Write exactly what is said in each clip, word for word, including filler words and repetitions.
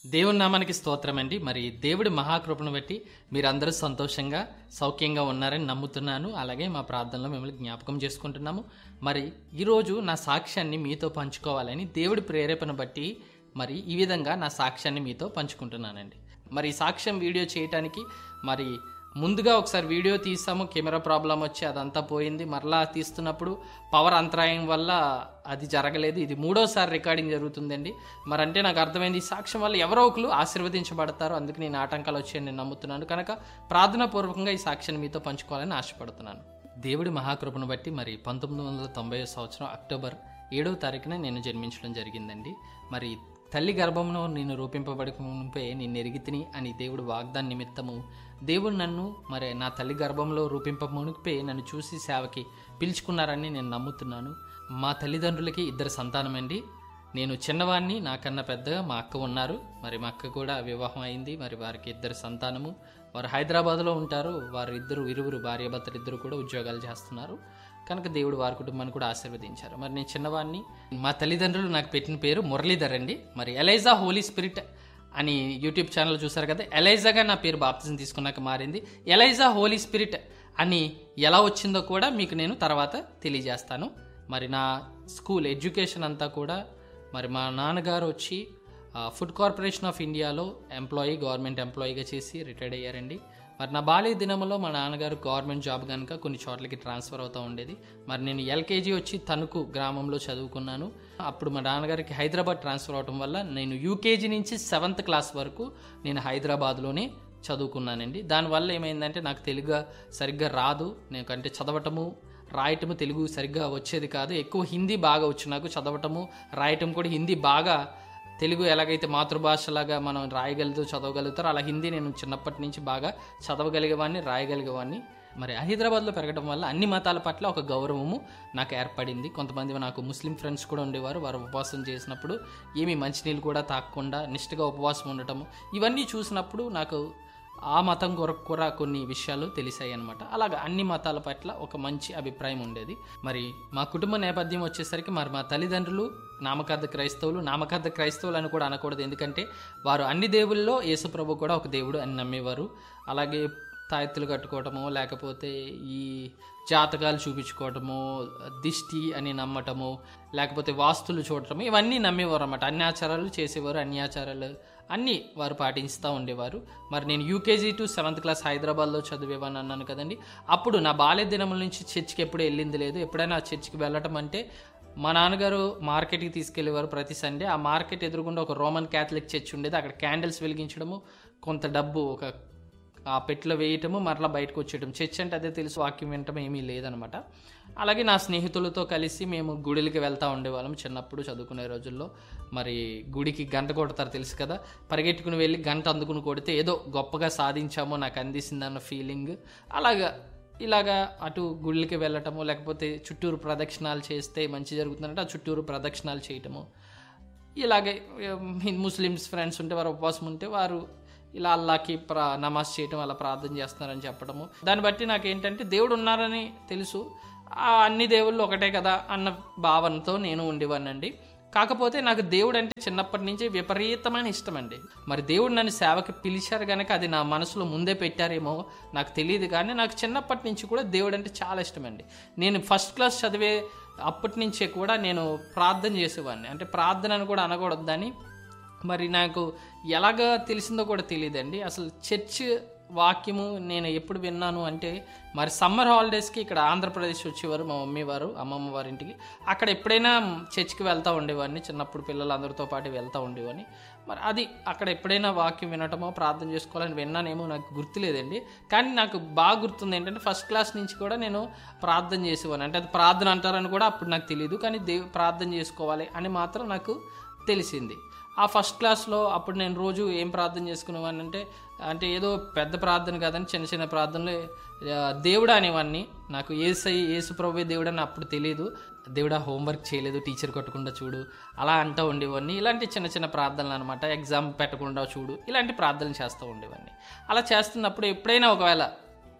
దేవుని నామానికి స్తోత్రం అండి. మరి దేవుడి మహాకృపను బట్టి మీరందరూ సంతోషంగా సౌఖ్యంగా ఉన్నారని నమ్ముతున్నాను. అలాగే మా ప్రార్థనలో మిమ్మల్ని జ్ఞాపకం చేసుకుంటున్నాము. మరి ఈరోజు నా సాక్ష్యాన్ని మీతో పంచుకోవాలని దేవుడి ప్రేరేపణ బట్టి మరి ఈ విధంగా నా సాక్ష్యాన్ని మీతో పంచుకుంటున్నానండి. మరి ఈ సాక్ష్యం వీడియో చేయటానికి మరి ముందుగా ఒకసారి వీడియో తీసాము, కెమెరా ప్రాబ్లం వచ్చి అదంతా పోయింది. మరలా తీస్తున్నప్పుడు పవర్ అంతరాయం వల్ల అది జరగలేదు. ఇది మూడోసారి రికార్డింగ్ జరుగుతుందండి. మరి అంటే నాకు అర్థమైంది, ఈ సాక్ష్యం వల్ల ఎవరో ఒకరు ఆశీర్వదించబడతారు, అందుకు నేను ఆటంకాలు వచ్చాయని నేను నమ్ముతున్నాను. కనుక ప్రార్థనాపూర్వకంగా ఈ సాక్ష్యాన్ని మీతో పంచుకోవాలని ఆశపడుతున్నాను. దేవుడి మహాకృపను బట్టి మరి పంతొమ్మిది వందల తొంభై సంవత్సరం అక్టోబర్ ఏడవ తారీఖున నేను జన్మించడం జరిగిందండి. మరి తల్లి గర్భంలో నేను రూపింపబడక మునిపే నేను ఎరిగితిని అని దేవుడు వాగ్దాన నిమిత్తము దేవుడు నన్ను మరి నా తల్లి గర్భంలో రూపింప మునిపే నన్ను చూసి సేవకి పిలుచుకున్నారని నేను నమ్ముతున్నాను. మా తల్లిదండ్రులకి ఇద్దరు సంతానమండి. నేను చిన్నవాడిని, నాకన్నా పెద్దగా మా అక్క ఉన్నారు. మరి మా అక్క కూడా వివాహం అయింది. మరి వారికి ఇద్దరు సంతానము. వారు హైదరాబాద్లో ఉంటారు. వారు ఇద్దరు ఇరువురు భార్యాభర్తలు ఇద్దరు కూడా ఉద్యోగాలు చేస్తున్నారు. కనుక దేవుడు వారి కుటుంబాన్ని కూడా ఆశీర్వదించారు. మరి నేను చిన్నవాడిని. మా తల్లిదండ్రులు నాకు పెట్టిన పేరు మురళీధర్ అండి. మరి ఎలైజా హోలీ స్పిరిట్ అని యూట్యూబ్ ఛానల్ చూసారు కదా, ఎలైజాగా నా పేరు బాప్తిజం తీసుకున్నాక మారింది. ఎలైజా హోలీ స్పిరిట్ అని ఎలా వచ్చిందో కూడా మీకు నేను తర్వాత తెలియజేస్తాను. మరి నా స్కూల్ ఎడ్యుకేషన్ అంతా కూడా మరి మా నాన్నగారు వచ్చి ఫుడ్ కార్పొరేషన్ ఆఫ్ ఇండియాలో ఎంప్లాయీ గవర్నమెంట్ ఎంప్లాయీగా చేసి రిటైర్డ్ అయ్యారండి. మరి నా బాల్య దినంలో మా నాన్నగారు గవర్నమెంట్ జాబ్ కనుక కొన్ని చోట్లకి ట్రాన్స్ఫర్ అవుతూ ఉండేది. మరి నేను ఎల్కేజీ వచ్చి తణుకు గ్రామంలో చదువుకున్నాను. అప్పుడు మా నాన్నగారికి హైదరాబాద్ ట్రాన్స్ఫర్ అవడం వల్ల నేను యూకేజీ నుంచి సెవెంత్ క్లాస్ వరకు నేను హైదరాబాద్లోనే చదువుకున్నానండి. దానివల్ల ఏమైందంటే నాకు తెలుగు సరిగ్గా రాదు. నేను అంటే చదవటము రాయటము తెలుగు సరిగ్గా వచ్చేది కాదు. ఎక్కువ హిందీ బాగా వచ్చు నాకు. చదవటము రాయటం కూడా హిందీ బాగా, తెలుగు ఎలాగైతే మాతృభాషలాగా మనం రాయగలుగుతూ చదవగలుగుతారో అలా హిందీ నేను చిన్నప్పటి నుంచి బాగా చదవగలిగేవాడిని, రాయగలిగేవాడిని. మరి హైదరాబాద్లో పెరగడం వల్ల అన్ని మతాల పట్ల ఒక గౌరవము నాకు ఏర్పడింది. కొంతమంది నాకు ముస్లిం ఫ్రెండ్స్ కూడా ఉండేవారు. వారు ఉపవాసం చేసినప్పుడు ఏమీ మంచినీళ్ళు కూడా తాగకుండా నిష్ఠగా ఉపవాసం ఉండటము, ఇవన్నీ చూసినప్పుడు నాకు ఆ మతం కొరకు కూడా కొన్ని విషయాలు తెలిసాయి అనమాట. అలాగా అన్ని మతాల పట్ల ఒక మంచి అభిప్రాయం ఉండేది. మరి మా కుటుంబ నేపథ్యం వచ్చేసరికి మరి మా తల్లిదండ్రులు నామకార్థ క్రైస్తవులు. నామకార్థ క్రైస్తవులు అని కూడా అనకూడదు, ఎందుకంటే వారు అన్ని దేవుళ్ళలో యేసుప్రభు కూడా ఒక దేవుడు అని నమ్మేవారు. అలాగే తాయెత్తులు కట్టుకోవటము, లేకపోతే ఈ జాతకాలు చూపించుకోవటము, దిష్టి అని నమ్మటము, లేకపోతే వాస్తులు చూడటము, ఇవన్నీ నమ్మేవారు అన్నమాట. అన్ని ఆచారాలు చేసేవారు, అన్ని ఆచారాలు అన్నీ వారు పాటిస్తూ ఉండేవారు. మరి నేను యూకేజీ టు సెవెంత్ క్లాస్ హైదరాబాద్లో చదివేవాని అన్నాను కదండి. అప్పుడు నా బాల్య దినముల నుంచి చర్చికి ఎప్పుడు వెళ్ళింది లేదు. ఎప్పుడైనా ఆ చర్చికి వెళ్ళటం అంటే మా నాన్నగారు మార్కెట్కి తీసుకెళ్లేవారు ప్రతి సండే. ఆ మార్కెట్ ఎదురుగుండా ఒక రోమన్ క్యాథలిక్ చర్చ్ ఉండేది. అక్కడ క్యాండిల్స్ వెలిగించడము, కొంత డబ్బు ఒక ఆ పెట్టిలో వేయటము, మరలా బయటకు వచ్చేయటం. చర్చ్ అంటే అదే తెలుసు, వాక్యం వినటం ఏమీ లేదనమాట. అలాగే నా స్నేహితులతో కలిసి మేము గుడికి వెళ్తూ ఉండేవాళ్ళం చిన్నప్పుడు చదువుకునే రోజుల్లో. మరి గుడికి గంట కొడతారు తెలుసు కదా, పరిగెట్టుకుని వెళ్ళి గంట అందుకుని కొడితే ఏదో గొప్పగా సాధించామో నాకు అందిసిందన్న ఫీలింగ్. అలాగా ఇలాగా అటు గుళ్ళకి వెళ్ళటము, లేకపోతే చుట్టూరు ప్రదక్షిణాలు చేస్తే మంచి జరుగుతుందంటే ఆ చుట్టూరు ప్రదక్షిణాలు చేయటము. ఇలాగే ముస్లిమ్స్ ఫ్రెండ్స్ ఉంటే వారు ఉపవాసం ఉంటే వారు ఇలా అల్లాకి ప్రా నమాజ్ చేయటం, అలా ప్రార్థన చేస్తున్నారని చెప్పడము. దాన్ని బట్టి నాకు ఏంటంటే దేవుడు ఉన్నారని తెలుసు, ఆ అన్ని దేవుళ్ళు ఒకటే కదా అన్న భావనతో నేను ఉండేవాడినండి. కాకపోతే నాకు దేవుడు అంటే చిన్నప్పటి నుంచి విపరీతమైన ఇష్టం అండి. మరి దేవుడు నన్ను సేవకి పిలిచారు కనుక అది నా మనసులో ముందే పెట్టారేమో నాకు తెలియదు, కానీ నాకు చిన్నప్పటి నుంచి కూడా దేవుడు అంటే చాలా ఇష్టం అండి. నేను ఫస్ట్ క్లాస్ చదివే అప్పటి నుంచే కూడా నేను ప్రార్థన చేసేవాడిని. అంటే ప్రార్థన అని కూడా అనకూడదని మరి నాకు ఎలాగ తెలిసిందో కూడా తెలియదండి. అసలు చర్చ్ వాక్యము నేను ఎప్పుడు విన్నాను అంటే మరి సమ్మర్ హాలిడేస్కి ఇక్కడ ఆంధ్రప్రదేశ్ వచ్చేవారు మా మమ్మీ వారు, అమ్మమ్మ వారి ఇంటికి. అక్కడ ఎప్పుడైనా చర్చ్కి వెళ్తూ ఉండేవాడిని, చిన్నప్పుడు పిల్లలందరితో పాటు వెళ్తూ ఉండేవాడిని. మరి అది అక్కడ ఎప్పుడైనా వాక్యం వినటమో ప్రార్థన చేసుకోవాలని విన్నానేమో నాకు గుర్తులేదండి. కానీ నాకు బాగా గుర్తుంది ఏంటంటే ఫస్ట్ క్లాస్ నుంచి కూడా నేను ప్రార్థన చేసేవాడిని. అంటే అది ప్రార్థన అంటారని కూడా అప్పుడు నాకు తెలియదు, కానీ దేవు ప్రార్థన చేసుకోవాలి అని మాత్రం నాకు తెలిసింది. ఆ ఫస్ట్ క్లాస్లో అప్పుడు నేను రోజు ఏం ప్రార్థన చేసుకునేవాడిని అంటే అంటే ఏదో పెద్ద ప్రార్థన కాదని చిన్న చిన్న ప్రార్థనలు దేవుడా అనేవాడిని. నాకు ఏసై యేసు ప్రభువే దేవుడు అని అప్పుడు తెలియదు. దేవుడా హోంవర్క్ చేయలేదు, టీచర్ కొట్టకుండా చూడు, అలా అంటూ ఉండేవాడిని. ఇలాంటి చిన్న చిన్న ప్రార్థనలు అనమాట. ఎగ్జామ్ పెట్టకుండా చూడు, ఇలాంటి ప్రార్థనలు చేస్తూ ఉండేవాడిని. అలా చేస్తున్నప్పుడు ఎప్పుడైనా ఒకవేళ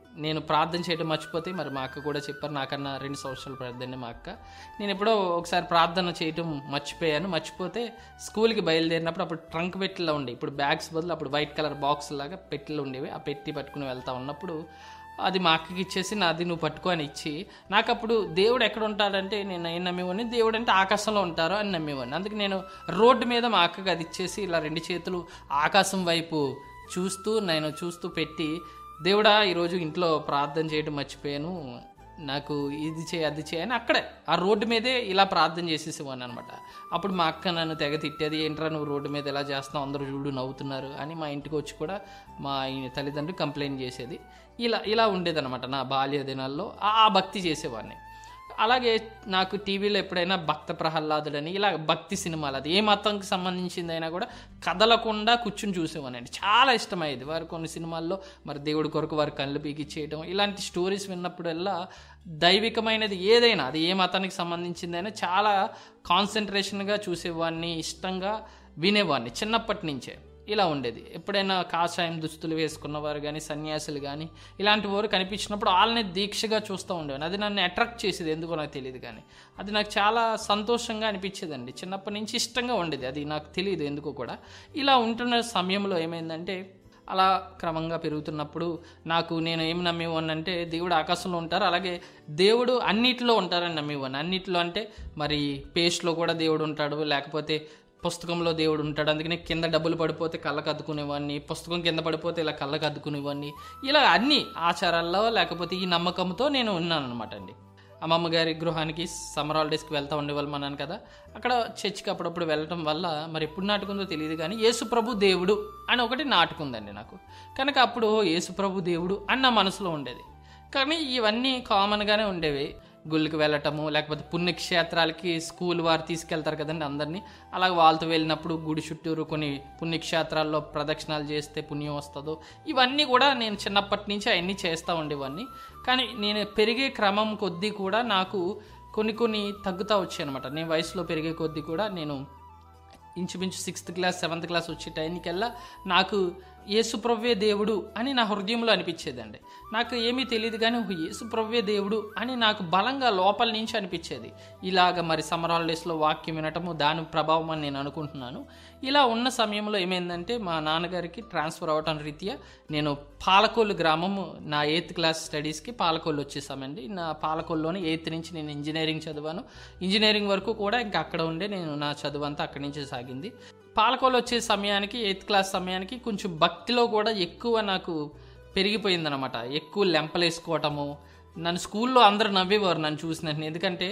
నేను ప్రార్థన చేయడం మర్చిపోతే, మరి మా అక్క కూడా చెప్పారు, నాకన్నా రెండు సంవత్సరాలు పెద్దండి మా అక్క. నేను ఎప్పుడో ఒకసారి ప్రార్థన చేయడం మర్చిపోయాను. మర్చిపోతే స్కూల్కి బయలుదేరినప్పుడు అప్పుడు ట్రంక్ పెట్టిలో ఉండే, ఇప్పుడు బ్యాగ్స్ బదులు అప్పుడు వైట్ కలర్ బాక్స్ లాగా పెట్టిలు ఉండేవి. ఆ పెట్టి పట్టుకుని వెళ్తా ఉన్నప్పుడు అది మా అక్కకి ఇచ్చేసి, నాది నువ్వు పట్టుకో అని ఇచ్చి, నాకు అప్పుడు దేవుడు ఎక్కడ ఉంటాడంటే నేను ఏం నమ్మేవాడిని, దేవుడు అంటే ఆకాశంలో ఉంటారు అని నమ్మేవాడిని. అందుకే నేను రోడ్డు మీద మా అక్కకి అది ఇచ్చేసి ఇలా రెండు చేతులు ఆకాశం వైపు చూస్తూ నేను చూస్తూ పెట్టి, దేవుడా ఈరోజు ఇంట్లో ప్రార్థన చేయడం మర్చిపోయాను, నాకు ఇది చేయి అది చేయని అక్కడే ఆ రోడ్డు మీదే ఇలా ప్రార్థన చేసేసేవాడిని అనమాట. అప్పుడు మా అక్క నన్ను తెగ తిట్టేది, ఏంట్రా నువ్వు రోడ్డు మీద ఎలా చేస్తున్నావు, అందరూ చూడు నవ్వుతున్నారు అని మా ఇంటికి వచ్చి కూడా మా తల్లిదండ్రులు కంప్లైంట్ చేసేది. ఇలా ఇలా ఉండేదన్నమాట నా బాల్య దినాల్లో. ఆ భక్తి చేసేవాడిని. అలాగే నాకు టీవీలో ఎప్పుడైనా భక్త ప్రహ్లాదుడని ఇలా భక్తి సినిమాలు, అది ఏ మతంకి సంబంధించిందైనా కూడా కదలకుండా కూర్చుని చూసేవాడిని. చాలా ఇష్టమయ్యేది. వారు కొన్ని సినిమాల్లో మరి దేవుడి కొరకు వారు కళ్ళు పీకిచ్చేయడం, ఇలాంటి స్టోరీస్ విన్నప్పుడల్లా దైవికమైనది ఏదైనా, అది ఏ మతానికి సంబంధించిందైనా చాలా కాన్సన్ట్రేషన్గా చూసేవాడిని, ఇష్టంగా వినేవాడిని చిన్నప్పటి నుంచే. ఇలా ఉండేది. ఎప్పుడైనా కాషాయం దుస్తులు వేసుకున్నవారు కానీ, సన్యాసులు కానీ ఇలాంటి వారు కనిపించినప్పుడు వాళ్ళని దీక్షగా చూస్తూ ఉండేవాడిని. అది నన్ను అట్రాక్ట్ చేసేది, ఎందుకో నాకు తెలియదు కానీ అది నాకు చాలా సంతోషంగా అనిపించేదండి. చిన్నప్పటి నుంచి ఇష్టంగా ఉండేది, అది నాకు తెలియదు ఎందుకో కూడా. ఇలా ఉంటున్న సమయంలో ఏమైందంటే, అలా క్రమంగా పెరుగుతున్నప్పుడు నాకు నేను ఏం నమ్మేవాడిని అంటే, దేవుడు ఆకాశంలో ఉంటారు, అలాగే దేవుడు అన్నిటిలో ఉంటారని నమ్మేవాడిని. అన్నిటిలో అంటే మరి పేస్ట్లో కూడా దేవుడు ఉంటాడు, లేకపోతే పుస్తకంలో దేవుడు ఉంటాడు. అందుకనే కింద డబ్బులు పడిపోతే కళ్ళకు అద్దుకునేవాడిని, పుస్తకం కింద పడిపోతే ఇలా కళ్ళకు అద్దుకునేవాడిని. ఇలా అన్ని ఆచారాల్లో లేకపోతే ఈ నమ్మకంతో నేను ఉన్నాను అనమాట అండి. అమ్మమ్మ గారి గృహానికి సమ్మర్ హాలిడేస్కి వెళ్తూ ఉండేవాళ్ళం అన్నాను కదా, అక్కడ చర్చికి అప్పుడప్పుడు వెళ్ళటం వల్ల మరి ఎప్పుడు నాటుకుందో తెలియదు కానీ యేసు ప్రభు దేవుడు అని ఒకటి నాటుకుందండి నాకు. కనుక అప్పుడు యేసు ప్రభు దేవుడు అని నా మనసులో ఉండేది. కానీ ఇవన్నీ కామన్గానే ఉండేవి. గుళ్ళకి వెళ్ళటము, లేకపోతే పుణ్యక్షేత్రాలకి స్కూల్ వారు తీసుకెళ్తారు కదండి అందరినీ, అలాగే వాళ్ళతో వెళ్ళినప్పుడు గుడి చుట్టూరు కొన్ని పుణ్యక్షేత్రాల్లో ప్రదక్షిణాలు చేస్తే పుణ్యం వస్తుందో, ఇవన్నీ కూడా నేను చిన్నప్పటి నుంచి అవన్నీ చేస్తూ ఉండేవాడిని. కానీ నేను పెరిగే క్రమం కొద్దీ కూడా నాకు కొన్ని కొన్ని తగ్గుతూ వచ్చాయి అనమాట. నేను వయసులో పెరిగే కొద్దీ కూడా నేను ఇంచుమించు సిక్స్త్ క్లాస్ సెవెంత్ క్లాస్ వచ్చే టైంకల్లా నాకు యేసుప్రవ్వే దేవుడు అని నా హృదయంలో అనిపించేదండి. నాకు ఏమీ తెలియదు కానీ యేసుప్రవ్వే దేవుడు అని నాకు బలంగా లోపల నుంచి అనిపించేది. ఇలాగ మరి సమ్మర్ హాలిడేస్లో వాక్యం వినటము దాని ప్రభావం అని నేను అనుకుంటున్నాను. ఇలా ఉన్న సమయంలో ఏమైందంటే, మా నాన్నగారికి ట్రాన్స్ఫర్ అవ్వటం రీత్యా నేను పాలకొల్లు గ్రామము, నా ఎయిత్ క్లాస్ స్టడీస్కి పాలకొల్లు వచ్చేసామండి. నా పాలకొల్లులోని ఎయిత్ నుంచి నేను ఇంజనీరింగ్ చదివాను. ఇంజనీరింగ్ వరకు కూడా ఇంకా అక్కడ ఉండే నేను నా చదువు అంతా అక్కడి నుంచే సాగింది. పాలకొల్లు వచ్చే సమయానికి, ఎయిత్ క్లాస్ సమయానికి కొంచెం భక్తిలో కూడా ఎక్కువ నాకు పెరిగిపోయిందనమాట. ఎక్కువ లెంపలేసుకోవటము, నన్ను స్కూల్లో అందరూ నవ్వేవారు నన్ను చూసిన. ఎందుకంటే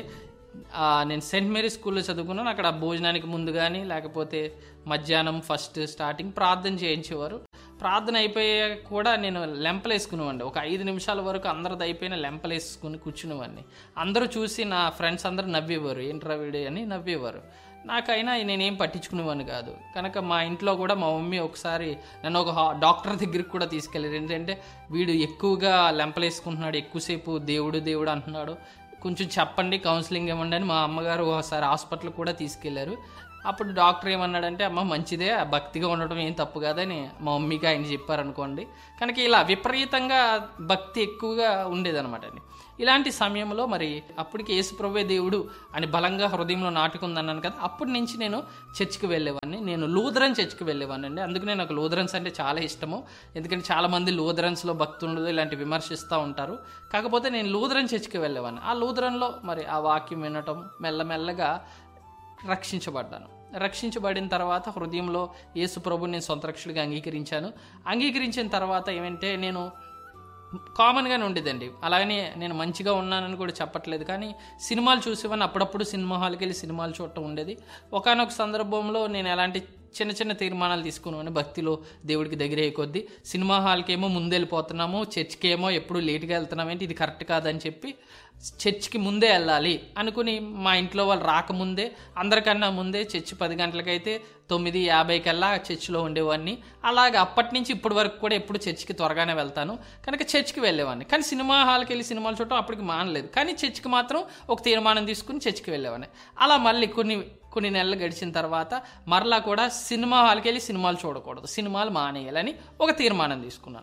నేను సెయింట్ మేరీ స్కూల్లో చదువుకున్నాను. అక్కడ భోజనానికి ముందు కానీ లేకపోతే మధ్యాహ్నం ఫస్ట్ స్టార్టింగ్ ప్రార్థన చేయించేవారు. ప్రార్థన అయిపోయా కూడా నేను లెంపలేసుకునేవాడిని. ఒక ఐదు నిమిషాల వరకు అందరిది అయిపోయిన లెంపలేసుకుని కూర్చునేవాడిని. అందరూ చూసి నా ఫ్రెండ్స్ అందరూ నవ్వేవారు, ఏంట్రా వీడే అని నవ్వేవారు. నాకైనా నేనేం పట్టించుకునేవాడిని కాదు. కనుక మా ఇంట్లో కూడా మా మమ్మీ ఒకసారి నన్ను ఒక డాక్టర్ దగ్గరికి కూడా తీసుకెళ్ళారు. ఏంటంటే వీడు ఎక్కువగా లెంపలేసుకుంటున్నాడు, ఎక్కువసేపు దేవుడు దేవుడు అంటున్నాడు, కొంచెం చెప్పండి, కౌన్సిలింగ్ ఇవ్వండి అని మా అమ్మగారు ఒకసారి హాస్పిటల్ కూడా తీసుకెళ్లారు. అప్పుడు డాక్టర్ ఏమన్నాడంటే, అమ్మ మంచిదే, భక్తిగా ఉండటం ఏం తప్పు కాదని మా మమ్మీకి ఆయన చెప్పారనుకోండి. కనుక ఇలా విపరీతంగా భక్తి ఎక్కువగా ఉండేదన్నమాట అండి. ఇలాంటి సమయంలో మరి అప్పటికి యేసుప్రభువే దేవుడు అని బలంగా హృదయంలో నాటుకుందన్నాను కదా, అప్పటి నుంచి నేను చర్చికి వెళ్ళేవాడిని. నేను లూథరన్ చర్చికి వెళ్ళేవాడిని అండి. అందుకనే నాకు లూథరన్స్ అంటే చాలా ఇష్టము. ఎందుకంటే చాలామంది లూథరన్స్లో భక్తి ఉండదు ఇలాంటి విమర్శిస్తూ ఉంటారు. కాకపోతే నేను లూథరన్ చర్చికి వెళ్ళేవాడిని. ఆ లూథరన్లో మరి ఆ వాక్యం వినటం మెల్లమెల్లగా రక్షించబడ్డాను. రక్షించబడిన తర్వాత హృదయంలో యేసు ప్రభుని నేను సొంత రక్షకుడిగా అంగీకరించాను. అంగీకరించిన తర్వాత ఏమంటే, నేను కామన్గానే ఉండేదండి. అలాగనే నేను మంచిగా ఉన్నానని కూడా చెప్పట్లేదు, కానీ సినిమాలు చూసేవాడిని. అప్పుడప్పుడు సినిమా హాల్కి వెళ్ళి సినిమాలు చూడటం ఉండేది. ఒకానొక సందర్భంలో నేను ఎలాంటి చిన్న చిన్న తీర్మానాలు తీసుకున్నామని, భక్తిలో దేవుడికి దగ్గర అయ్యే కొద్దీ సినిమా హాల్కి ఏమో ముందు వెళ్ళిపోతున్నాము, చర్చ్కి ఏమో ఎప్పుడు లేట్గా వెళ్తున్నాము, ఏంటి ఇది కరెక్ట్ కాదని చెప్పి చర్చ్కి ముందే వెళ్ళాలి అనుకుని మా ఇంట్లో వాళ్ళు రాకముందే, అందరికన్నా ముందే చర్చి పది గంటలకైతే తొమ్మిది యాభై కల్లా చర్చిలో ఉండేవాడిని. అలాగే అప్పటి నుంచి ఇప్పటి వరకు కూడా ఎప్పుడు చర్చికి త్వరగానే వెళ్తాను. కనుక చర్చికి వెళ్ళేవాడిని. కానీ సినిమా హాల్కి వెళ్ళి సినిమాలు చూడటం అప్పటికి మానలేదు. కానీ చర్చికి మాత్రం ఒక తీర్మానం తీసుకుని చర్చికి వెళ్ళేవాడిని. అలా మళ్ళీ కొన్ని కొన్ని నెలలు గడిచిన తర్వాత మరలా కూడా సినిమా హాల్కి వెళ్ళి సినిమాలు చూడకూడదు, సినిమాలు మానేయాలని ఒక తీర్మానం తీసుకున్నాను.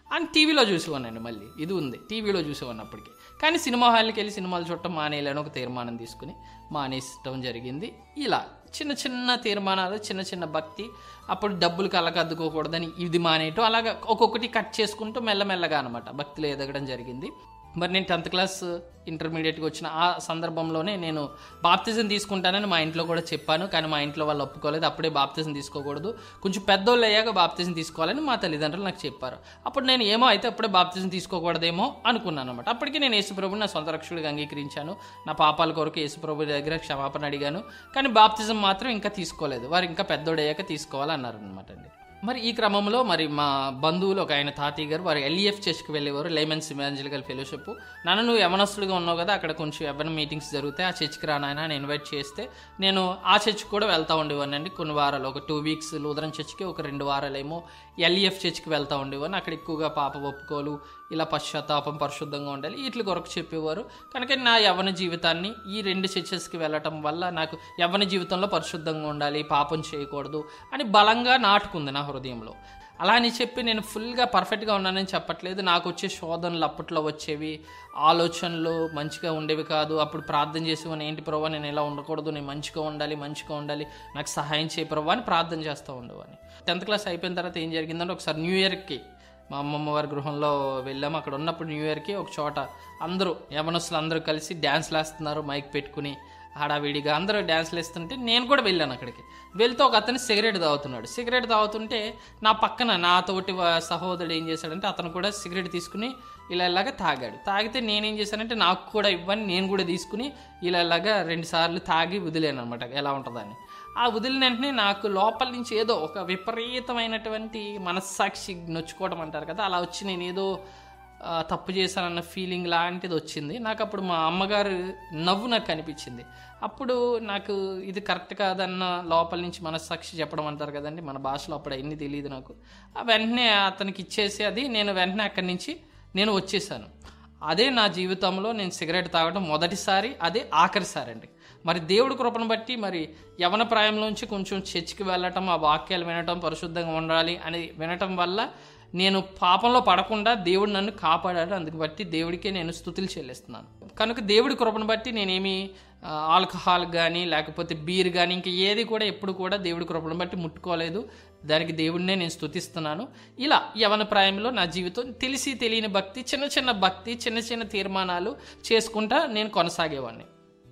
అని టీవీలో చూసేవాడినండి. మళ్ళీ ఇది ఉంది, టీవీలో చూసేవాడిని అప్పటికి. కానీ సినిమా హాల్కి వెళ్ళి సినిమాలు చూడటం మానేయాలని ఒక తీర్మానం తీసుకుని మానేయటం జరిగింది. ఇలా చిన్న చిన్న తీర్మానాలు, చిన్న చిన్న భక్తి, అప్పుడు డబ్బులు కళ్ళకద్దుకోకూడదని ఇది మానేయటం, అలాగా ఒక్కొక్కటి కట్ చేసుకుంటూ మెల్లమెల్లగా అనమాట భక్తిలో ఎదగడం జరిగింది. మరి నేను టెన్త్ క్లాస్ ఇంటర్మీడియట్కి వచ్చిన ఆ సందర్భంలోనే నేను బాప్తిజం తీసుకుంటానని మా ఇంట్లో కూడా చెప్పాను. కానీ మా ఇంట్లో వాళ్ళు ఒప్పుకోలేదు. అప్పుడే బాప్తిజం తీసుకోకూడదు, కొంచెం పెద్దోళ్ళు అయ్యాక బాప్తిజం తీసుకోవాలని మా తల్లిదండ్రులు నాకు చెప్పారు. అప్పుడు నేను ఏమో అయితే అప్పుడే బాప్తిజం తీసుకోకూడదేమో అనుకున్నాను అనమాట. అప్పటికి నేను యేసుప్రభుని నా సొంత రక్షకుడిగా అంగీకరించాను. నా పాపాల కొరకు యేసుప్రభు దగ్గర క్షమాపణ అడిగాను. కానీ బాప్తిజం మాత్రం ఇంకా తీసుకోలేదు. వారు ఇంకా పెద్దోడయ్యాక తీసుకోవాలన్నారు అనమాట అండి. మరి ఈ క్రమంలో మరి మా బంధువులు ఒక ఆయన తాతయ్య గారు, వారు ఎల్ఈఎఫ్ చర్చ్కి వెళ్ళేవారు, లైమెన్స్ ఇవాంజలికల్ ఫెలోషిప్. నన్ను నువ్వు యవనస్తులుగా ఉన్నావు కదా, అక్కడ కొంచెం యవన మీటింగ్స్ జరుగుతాయి, ఆ చర్చ్కి రానాయన అని ఇన్వైట్ చేస్తే నేను ఆ చర్చ్కి కూడా వెళ్తూ ఉండేవాడిని అండి. కొన్ని వారాలు, ఒక టూ వీక్స్ లూథరన్ చర్చ్కి, ఒక రెండు వారాలేమో ఎల్ఈఎఫ్ చర్చ్కి వెళ్తూ ఉండేవాడిని. అక్కడ ఎక్కువగా పాప ఒప్పుకోలు, ఇలా పశ్చాత్తాపం, పరిశుద్ధంగా ఉండాలి, వీటి కొరకు చెప్పేవారు. కనుక నా యవ్వన జీవితాన్ని ఈ రెండు చర్చెస్కి వెళ్ళటం వల్ల నాకు యవ్వన జీవితంలో పరిశుద్ధంగా ఉండాలి, పాపం చేయకూడదు అని బలంగా నాటుకుంది నా హృదయంలో. అలా అని చెప్పి నేను ఫుల్గా పర్ఫెక్ట్గా ఉన్నానని చెప్పట్లేదు. నాకు వచ్చే శోధనలు అప్పట్లో వచ్చేవి, ఆలోచనలు మంచిగా ఉండేవి కాదు. అప్పుడు ప్రార్థన చేసేవాని, ఏంటి ప్రభావ నేను ఇలా ఉండకూడదు, నేను మంచిగా ఉండాలి, మంచిగా ఉండాలి, నాకు సహాయం చేయ ప్రభావ అని ప్రార్థన చేస్తూ ఉండేవాడిని. టెన్త్ క్లాస్ అయిపోయిన తర్వాత ఏం జరిగిందంటే, ఒకసారి న్యూ ఇయర్కి మా అమ్మమ్మ వారి గృహంలో వెళ్ళాము. అక్కడ ఉన్నప్పుడు న్యూ ఇయర్కి ఒక చోట అందరూ యవనస్తులు అందరూ కలిసి డ్యాన్స్లు వేస్తున్నారు, మైక్ పెట్టుకుని హడావిడిగా అందరూ డ్యాన్స్లు వేస్తుంటే నేను కూడా వెళ్ళాను అక్కడికి. వెళ్తే ఒక అతను సిగరెట్ తాగుతున్నాడు. సిగరెట్ తాగుతుంటే నా పక్కన నా తోటి సహోదరుడు ఏం చేశాడంటే, అతను కూడా సిగరెట్ తీసుకుని ఇలా ఇలాగా తాగాడు. తాగితే నేనేం చేశానంటే, నాకు కూడా ఇవ్వని నేను కూడా తీసుకుని ఇలా ఇలాగా రెండు సార్లు తాగి వదిలేను అనమాట, ఎలా ఉంటుందని. ఆ వదిలిన వెంటనే నాకు లోపల నుంచి ఏదో ఒక విపరీతమైనటువంటి మనస్సాక్షి నొచ్చుకోవడం అంటారు కదా, అలా వచ్చి నేను ఏదో తప్పు చేశానన్న ఫీలింగ్ లాంటిది వచ్చింది నాకు. అప్పుడు మా అమ్మగారు నవ్వు నాకు కనిపించింది. అప్పుడు నాకు ఇది కరెక్ట్ కాదన్న లోపల నుంచి మనస్సాక్షి చెప్పడం అంటారు కదండి, మన భాషలో అప్పుడు అవన్నీ తెలియదు నాకు. వెంటనే అతనికి ఇచ్చేసి అది నేను వెంటనే అక్కడి నుంచి నేను వచ్చేసాను. అదే నా జీవితంలో నేను సిగరెట్ తాగడం మొదటిసారి, అదే ఆఖరిసారి అండి. మరి దేవుడి కృపను బట్టి మరి యవన ప్రాయంలోంచి కొంచెం చర్చికి వెళ్ళటం, ఆ వాక్యాలు వినటం, పరిశుద్ధంగా ఉండాలి అని వినటం వల్ల నేను పాపంలో పడకుండా దేవుడు నన్ను కాపాడాడు. అందుకు బట్టి దేవుడికే నేను స్తుతులు చెల్లిస్తున్నాను. కనుక దేవుడి కృపను బట్టి నేనేమి ఆల్కహాల్ కానీ లేకపోతే బీర్ కానీ ఇంకా ఏది కూడా ఎప్పుడు కూడా దేవుడి కృపను బట్టి ముట్టుకోలేదు. దానికి దేవుడినే నేను స్తుతిస్తున్నాను. ఇలా యవన ప్రాయంలో నా జీవితం తెలిసి తెలియని భక్తి, చిన్న చిన్న భక్తి, చిన్న చిన్న తీర్మానాలు చేసుకుంటా నేను కొనసాగేవాడిని.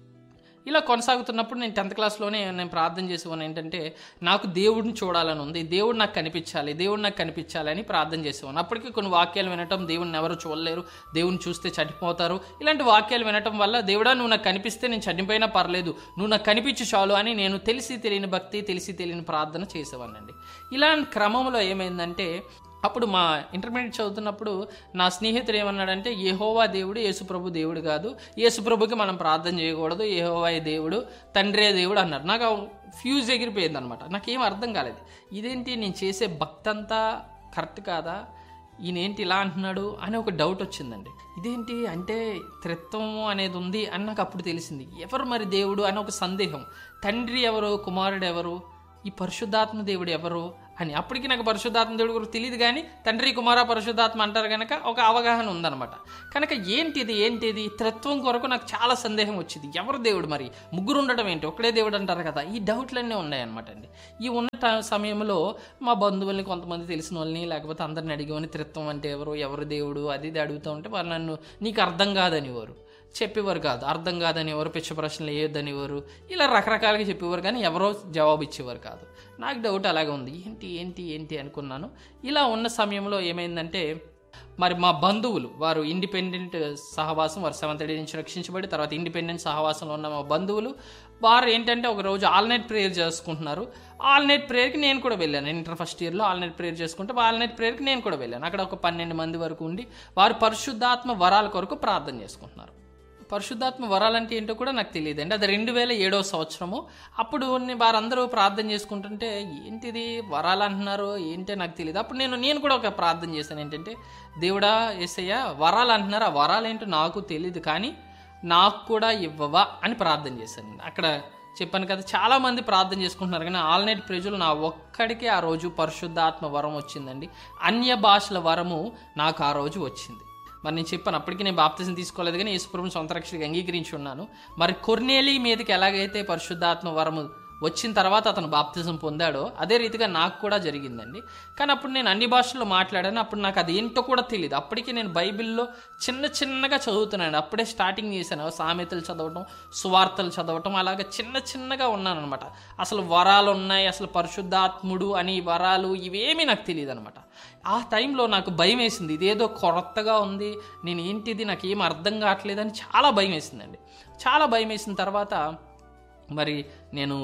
ఇలా కొనసాగుతున్నప్పుడు నేను టెన్త్ క్లాస్లోనే నేను ప్రార్థన చేసేవాడిని, ఏంటంటే నాకు దేవుడిని చూడాలని ఉంది, దేవుడు నాకు కనిపించాలి, దేవుడు నాకు కనిపించాలి అని ప్రార్థన చేసేవాడిని. అప్పటికి కొన్ని వాక్యాలు వినటం, దేవుడిని ఎవరు చూడలేరు, దేవుడిని చూస్తే చనిపోతారు, ఇలాంటి వాక్యాలు వినటం వల్ల, దేవుడా నువ్వు నాకు కనిపిస్తే నేను చనిపోయినా పర్లేదు, నువ్వు నాకు కనిపించు చాలు అని నేను తెలిసి తెలియని భక్తి, తెలిసి తెలియని ప్రార్థన చేసేవాడిని అండి. ఇలాంటి క్రమంలో ఏమైందంటే, అప్పుడు మా ఇంటర్మీడియట్ చదువుతున్నప్పుడు నా స్నేహితుడు ఏమన్నాడంటే, యెహోవా దేవుడు యేసుప్రభు దేవుడు కాదు, యేసుప్రభుకి మనం ప్రార్థన చేయకూడదు, యెహోవా దేవుడు, తండ్రే దేవుడు అన్నారు. నాకు ఫ్యూజ్ ఎగిరిపోయింది అనమాట. నాకేం అర్థం కాలేదు, ఇదేంటి నేను చేసే భక్తి అంతా కరెక్ట్ కాదా, ఈయనేంటి ఇలా అంటున్నాడు అని ఒక డౌట్ వచ్చిందండి. ఇదేంటి అంటే త్రిత్వం అనేది ఉంది అని నాకు అప్పుడు తెలిసింది. ఎవరు మరి దేవుడు అని ఒక సందేహం. తండ్రి ఎవరు, కుమారుడు ఎవరు, ఈ పరిశుద్ధాత్మ దేవుడు ఎవరు అని. అప్పటికి నాకు పరిశుద్ధాత్మ దేవుడు గురించి తెలియదు, కానీ తండ్రి, కుమార, పరిశుద్ధాత్మ అంటారు కనుక ఒక అవగాహన ఉందన్నమాట. కనుక ఏంటిది ఏంటిది త్రిత్వం కొరకు నాకు చాలా సందేహం వచ్చింది. ఎవరు దేవుడు, మరి ముగ్గురు ఉండడం ఏంటి, ఒకడే దేవుడు అంటారు కదా, ఈ డౌట్లన్నీ ఉన్నాయన్నమాట అండి. ఈ ఉన్న సమయంలో మా బంధువుల్ని, కొంతమంది తెలిసిన వాళ్ళని, లేకపోతే అందరిని అడిగేవాని త్రిత్వం అంటే ఎవరు, ఎవరు దేవుడు అది ఇది అడుగుతూ ఉంటే వాళ్ళు నన్ను నీకు అర్థం కాదనివారు, చెప్పేవారు కాదు, అర్థం కాదని ఎవరు, పిచ్చ ప్రశ్నలు వేయొద్దనివారు, ఇలా రకరకాలుగా చెప్పేవారు, కానీ ఎవరో జవాబు ఇచ్చేవారు కాదు. నాకు డౌట్ అలాగే ఉంది, ఏంటి ఏంటి ఏంటి అనుకున్నాను. ఇలా ఉన్న సమయంలో ఏమైందంటే, మరి మా బంధువులు వారు ఇండిపెండెంట్ సహవాసం, వారు సెవెంత్ డే నుంచి రక్షించబడి తర్వాత ఇండిపెండెంట్ సహవాసంలో ఉన్న మా బంధువులు వారు ఏంటంటే ఒక రోజు ఆల్ నైట్ ప్రేయర్ చేసుకుంటున్నారు. ఆల్ నైట్ ప్రేయర్కి నేను కూడా వెళ్ళాను. ఇంటర్ ఫస్ట్ ఇయర్లో ఆల్ నైట్ ప్రేయర్ చేసుకుంటే ఆల్ నైట్ ప్రేయర్కి నేను కూడా వెళ్ళాను. అక్కడ ఒక పన్నెండు మంది వరకు ఉండి వారు పరిశుద్ధాత్మ వరాల కొరకు ప్రార్థన చేసుకుంటున్నారు. పరిశుద్ధాత్మ వరాలంటే ఏంటో కూడా నాకు తెలియదు అండి. అది రెండు వేల ఏడవ సంవత్సరము. అప్పుడు వారందరూ ప్రార్థన చేసుకుంటుంటే ఏంటిది వరాలు అంటున్నారు ఏంటో నాకు తెలియదు. అప్పుడు నేను నేను కూడా ఒక ప్రార్థన చేశాను, ఏంటంటే దేవుడా యేసయ్య వరాలు అంటున్నారు, ఆ వరాలు ఏంటో నాకు తెలియదు, కానీ నాకు కూడా ఇవ్వవా అని ప్రార్థన చేశాను. అక్కడ చెప్పాను కదా, చాలామంది ప్రార్థన చేసుకుంటున్నారు కానీ ఆల్నైట్ ప్రజలు నా ఒక్కడికే ఆ రోజు పరిశుద్ధాత్మ వరం వచ్చిందండి. అన్య భాషల వరము నాకు ఆ రోజు వచ్చింది. మరి నేను చెప్పాను, అప్పటికి నేను బాప్తిజం తీసుకోలేదు కానీ యేసుప్రభుని సొంత రక్షకుడిగా అంగీకరించి ఉన్నాను. మరి కొర్నేలి మీదకి ఎలాగైతే పరిశుద్ధాత్మ వరము వచ్చిన తర్వాత అతను బాప్తిజం పొందాడో అదే రీతిగా నాకు కూడా జరిగిందండి. కానీ అప్పుడు నేను అన్ని భాషల్లో మాట్లాడాను. అప్పుడు నాకు అది ఏంటో కూడా తెలియదు. అప్పటికి నేను బైబిల్లో చిన్న చిన్నగా చదువుతున్నాను. అప్పుడే స్టార్టింగ్ చేశాను, సామెతలు చదవటం, సువార్తలు చదవటం, అలాగే చిన్న చిన్నగా ఉన్నాను అనమాట. అసలు వరాలు ఉన్నాయి, అసలు పరిశుద్ధాత్ముడు అని వరాలు ఇవేమీ నాకు తెలియదు అనమాట. ఆ టైంలో నాకు భయం వేసింది, ఇదేదో కొత్తగా ఉంది, నేను ఏంటిది నాకు ఏం అర్థం కావట్లేదు అని చాలా భయం వేసిందండి. చాలా భయం వేసిన తర్వాత మరి నేను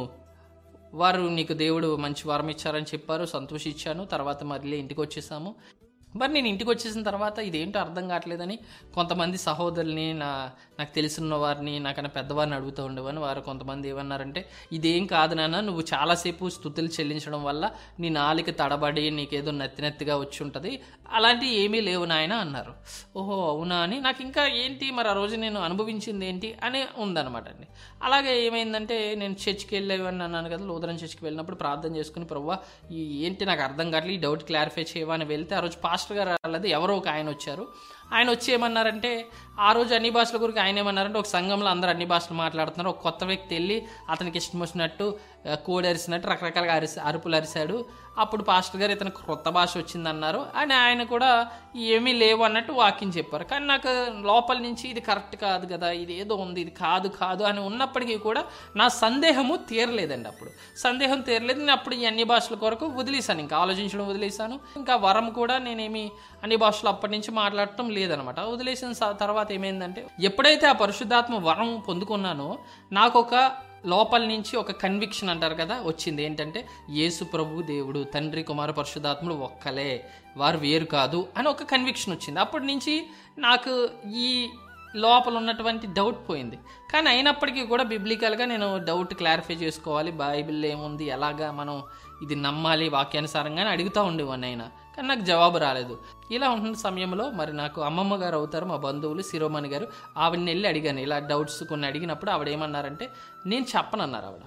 వారు నీకు దేవుడు మంచి వరం ఇచ్చారని చెప్పారు, సంతోషించాను. తర్వాత మళ్ళీ ఇంటికి వచ్చేసాము. మరి నేను ఇంటికి వచ్చేసిన తర్వాత ఇదేంటో అర్థం కావట్లేదని కొంతమంది సహోదరుల్ని, నా నాకు తెలిసిన వారిని, నాకన్నా పెద్దవారిని అడుగుతూ ఉండేవాని. వారు కొంతమంది ఏమన్నారంటే, ఇదేం కాదు నాన్న, నువ్వు చాలాసేపు స్తుతులు చెల్లించడం వల్ల నీ నాలిక తడబడి నీకేదో నత్తి నత్తిగా వచ్చి ఉంటుంది, అలాంటివి ఏమీ లేవు నాయన అన్నారు. ఓహో అవునా అని నాకు ఇంకా ఏంటి మరి ఆ రోజు నేను అనుభవించింది ఏంటి అని ఉందన్నమాట అండి. అలాగే ఏమైందంటే, నేను చర్చికి వెళ్ళేవని అన్నాను కదా, లూథరన్ చర్చికి వెళ్ళినప్పుడు ప్రార్థన చేసుకుని, ప్రభువా ఈ ఏంటి నాకు అర్థం కావట్లేదు, ఈ డౌట్ క్లారిఫై చేయవని వెళ్తే ఆ రోజు పాస్టర్ గారు వాళ్ళది ఎవరో ఒక ఆయన వచ్చారు. ఆయన వచ్చి ఏమన్నారంటే, ఆ రోజు అన్ని భాషల గురించి ఆయన ఏమన్నారంటే, ఒక సంఘంలో అందరూ అన్ని భాషలు మాట్లాడుతున్నారు, ఒక కొత్త వ్యక్తి వెళ్ళి అతనికి ఇష్టం వచ్చినట్టు కోడి అరిసినట్టు రకరకాలుగా అరిసి అరుపులు అరిశాడు. అప్పుడు పాస్టర్ గారు ఇతనికి కొత్త భాష వచ్చిందన్నారు అని ఆయన కూడా ఏమీ లేవు అన్నట్టు వాక్యం చెప్పారు. కానీ నాకు లోపల నుంచి ఇది కరెక్ట్ కాదు కదా, ఇది ఏదో ఉంది, ఇది కాదు కాదు అని ఉన్నప్పటికీ కూడా నా సందేహము తీరలేదండి. అప్పుడు సందేహం తీరలేదు. నేను అప్పుడు ఈ అన్ని భాషల కొరకు వదిలేశాను, ఇంకా ఆలోచించడం వదిలేశాను. ఇంకా వరం కూడా నేనేమి అన్ని భాషలు అప్పటి నుంచి మాట్లాడటం లేదనమాట. వదిలేసిన తర్వాత ఏమైందంటే, ఎప్పుడైతే ఆ పరిశుద్ధాత్మ వరం పొందుకున్నానో నాకు ఒక లోపల నుంచి ఒక కన్విక్షన్ అంటారు కదా వచ్చింది. ఏంటంటే, యేసు ప్రభు దేవుడు, తండ్రి కుమార పరిశుద్ధాత్ముడు ఒక్కలే, వారు వేరు కాదు అని ఒక కన్విక్షన్ వచ్చింది. అప్పటి నుంచి నాకు ఈ లోపల ఉన్నటువంటి డౌట్ పోయింది. కానీ అయినప్పటికీ కూడా బిబ్లికల్గా నేను డౌట్ క్లారిఫై చేసుకోవాలి, బైబిల్లో ఏముంది, ఎలాగా మనం ఇది నమ్మాలి వాక్యానుసారంగానే అడుగుతూ ఉండేవాడిని అయినా. కానీ నాకు జవాబు రాలేదు. ఇలా ఉంటున్న సమయంలో మరి నాకు అమ్మమ్మ గారు అవుతారు, మా బంధువులు శిరోమణి గారు, ఆవిడని వెళ్ళి అడిగాను ఇలా డౌట్స్ కొన్ని అడిగినప్పుడు. ఆవిడ ఏమన్నారంటే, నేను చెప్పనన్నారు ఆవిడ,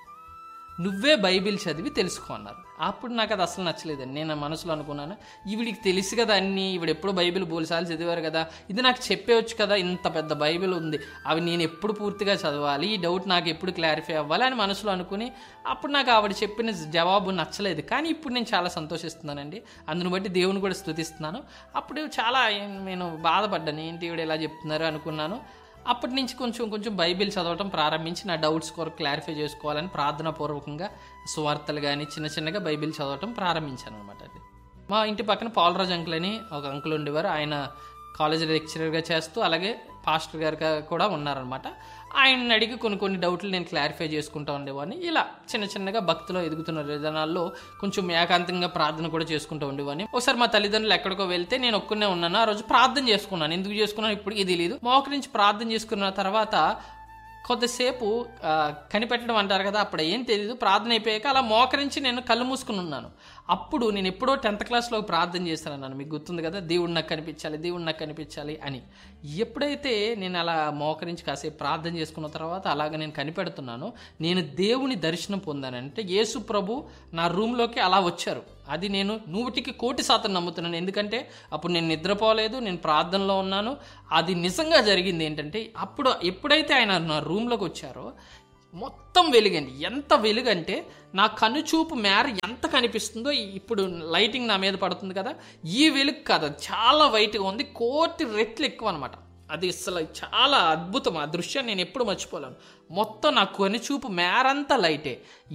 నువ్వే బైబిల్ చదివి తెలుసుకో అన్నారు. అప్పుడు నాకు అది అసలు నచ్చలేదండి. నేను మనసులో అనుకున్నాను, ఈవిడికి తెలుసు కదా అన్నీ, ఈవిడ ఎప్పుడు బైబిల్ బోల్సార్లు చదివారు కదా, ఇది నాకు చెప్పేవచ్చు కదా, ఇంత పెద్ద బైబిల్ ఉంది, అవి నేను ఎప్పుడు పూర్తిగా చదవాలి, ఈ డౌట్ నాకు ఎప్పుడు క్లారిఫై అవ్వాలి అని మనసులో అనుకుని, అప్పుడు నాకు ఆవిడ చెప్పిన జవాబు నచ్చలేదు. కానీ ఇప్పుడు నేను చాలా సంతోషిస్తున్నానండి, అందుని బట్టి దేవుని కూడా స్తుతిస్తున్నాను. అప్పుడు చాలా నేను బాధపడ్డాను, ఏంటి ఈవిడ ఎలా చెప్తున్నారు అనుకున్నాను. అప్పటి నుంచి కొంచెం కొంచెం బైబిల్ చదవటం ప్రారంభించి నా డౌట్స్ కొరకు క్లారిఫై చేసుకోవాలని ప్రార్థనాపూర్వకంగా సువార్తలు కానీ చిన్న చిన్నగా బైబిల్ చదవటం ప్రారంభించాను అనమాట. అది మా ఇంటి పక్కన పాలరాజు అంకుల్ అని ఒక అంకుల్ ఉండేవారు. ఆయన కాలేజీ లెక్చరర్గా చేస్తూ అలాగే పాస్టర్ గారు కూడా ఉన్నారనమాట. ఆయన్ని అడిగి కొన్ని కొన్ని డౌట్లు నేను క్లారిఫై చేసుకుంటూ ఉండేవాడిని. ఇలా చిన్న చిన్నగా భక్తిలో ఎదుగుతున్న విధానాల్లో కొంచెం ఏకాంతంగా ప్రార్థన కూడా చేసుకుంటూ ఉండేవాడిని. ఒకసారి మా తల్లిదండ్రులు ఎక్కడికో వెళ్తే నేను ఒక్కనే ఉన్నాను. ఆ రోజు ప్రార్థన చేసుకున్నాను. ఎందుకు చేసుకున్నాను ఇప్పటికీ తెలియదు. మోకరించి ప్రార్థన చేసుకున్న తర్వాత కొద్దిసేపు కనిపెట్టడం అంటారు కదా, అప్పుడు ఏం తెలియదు. ప్రార్థన అయిపోయాక అలా మోకరించి నేను కళ్ళు మూసుకుని ఉన్నాను. అప్పుడు నేను ఎప్పుడో టెన్త్ క్లాస్లో ప్రార్థన చేశాను నన్ను, మీకు గుర్తుంది కదా, దేవుడు నాకు కనిపించాలి, దేవుడు నాకు కనిపించాలి అని. ఎప్పుడైతే నేను అలా మోకరించి కాసేపు ప్రార్థన చేసుకున్న తర్వాత అలాగ నేను కనిపెడుతున్నాను, నేను దేవుని దర్శనం పొందానంటే యేసు ప్రభు నా రూమ్లోకి అలా వచ్చారు. అది నేను నూటికి కోటి శాతం నమ్ముతున్నాను. ఎందుకంటే అప్పుడు నేను నిద్రపోలేదు, నేను ప్రార్థనలో ఉన్నాను. అది నిజంగా జరిగింది. ఏంటంటే అప్పుడు ఎప్పుడైతే ఆయన నా రూమ్లోకి వచ్చారో మొత్తం వెలుగండి. ఎంత వెలుగంటే నా కనుచూపు మేర ఎంత కనిపిస్తుందో, ఇప్పుడు లైటింగ్ నా మీద పడుతుంది కదా, ఈ వెలుగు కాదు, చాలా వైట్గా ఉంది, కోటి రెట్లు ఎక్కువ అనమాట. అది అసలు చాలా అద్భుతం. ఆ దృశ్యాన్ని నేను ఎప్పుడు మర్చిపోలేను. మొత్తం నా కనుచూపు మేరంతా లైటే.